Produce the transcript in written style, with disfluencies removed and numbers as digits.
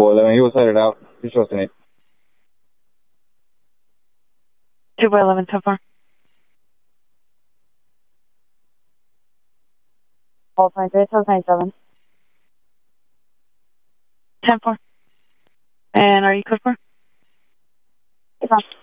411, you set it out. You're supposed to need. 2 by 11, 10-4. All 23, 97. 10-4. And are you code for? It's on.